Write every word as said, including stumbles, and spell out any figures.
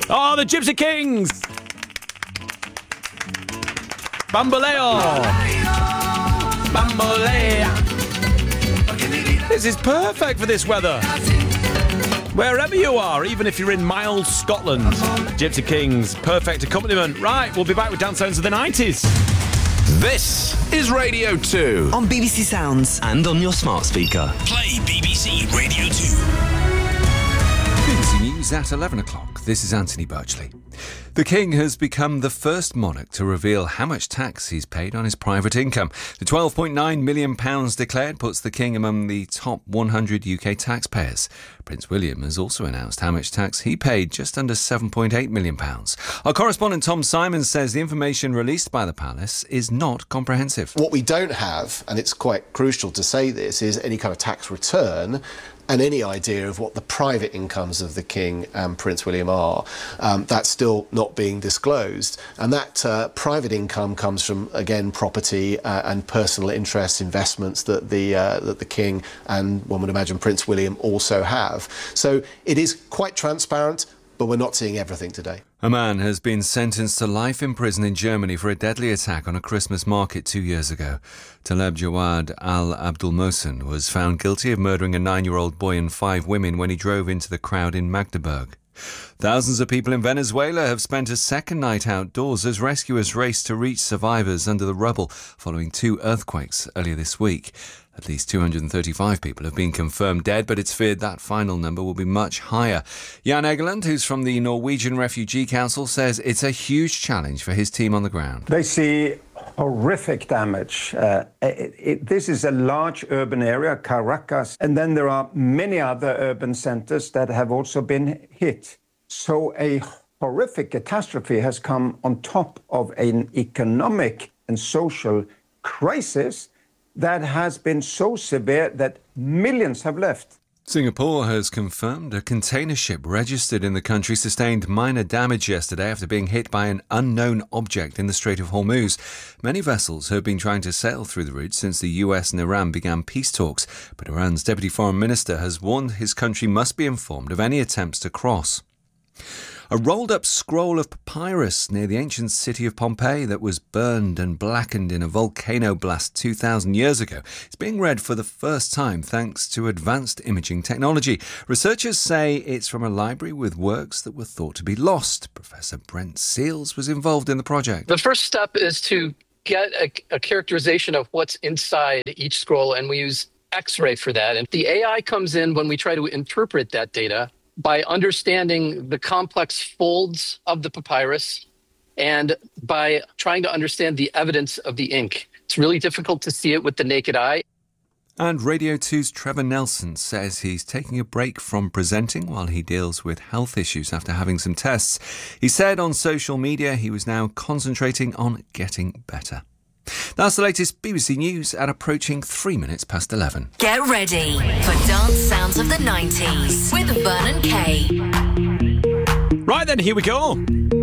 Oh, the Gypsy Kings! Bamboleo! Bambolea! This is perfect for this weather. Wherever you are, even if you're in mild Scotland, Gypsy Kings, perfect accompaniment. Right, we'll be back with dance sounds of the nineties. This is Radio two. On B B C Sounds. And on your smart speaker. Play B B C Radio two. B B C News at eleven o'clock. This is Anthony Birchley. The King has become the first monarch to reveal how much tax he's paid on his private income. The twelve point nine million pounds declared puts the King among the top one hundred U K taxpayers. Prince William has also announced how much tax he paid, just under seven point eight million pounds. Our correspondent Tom Simon says the information released by the palace is not comprehensive. What we don't have, and it's quite crucial to say this, is any kind of tax return and any idea of what the private incomes of the King and Prince William are. Um, that's still not being disclosed. And that uh, private income comes from, again, property uh, and personal interest investments that the, uh, that the King and, one would imagine, Prince William also have. So it is quite transparent, but we're not seeing everything today. A man has been sentenced to life in prison in Germany for a deadly attack on a Christmas market two years ago. Taleb Jawad al-Abdul Mohsen was found guilty of murdering a nine-year-old boy and five women when he drove into the crowd in Magdeburg. Thousands of people in Venezuela have spent a second night outdoors as rescuers race to reach survivors under the rubble following two earthquakes earlier this week. At least two hundred thirty-five people have been confirmed dead, but it's feared that final number will be much higher. Jan Egeland, who's from the Norwegian Refugee Council, says it's a huge challenge for his team on the ground. They see horrific damage. Uh, it, it, this is a large urban area, Caracas, and then there are many other urban centers that have also been hit. So a horrific catastrophe has come on top of an economic and social crisis that has been so severe that millions have left. Singapore has confirmed a container ship registered in the country sustained minor damage yesterday after being hit by an unknown object in the Strait of Hormuz. Many vessels have been trying to sail through the route since the U S and Iran began peace talks, but Iran's deputy foreign minister has warned his country must be informed of any attempts to cross. A rolled-up scroll of papyrus near the ancient city of Pompeii that was burned and blackened in a volcano blast two thousand years ago is being read for the first time thanks to advanced imaging technology. Researchers say it's from a library with works that were thought to be lost. Professor Brent Seals was involved in the project. The first step is to get a, a characterization of what's inside each scroll, and we use X-ray for that. And the A I comes in when we try to interpret that data by understanding the complex folds of the papyrus and by trying to understand the evidence of the ink. It's really difficult to see it with the naked eye. And Radio two's Trevor Nelson says he's taking a break from presenting while he deals with health issues after having some tests. He said on social media he was now concentrating on getting better. That's the latest B B C News at approaching three minutes past eleven. Get ready for Dance Sounds of the nineties with Vernon Kay. Right then, here we go.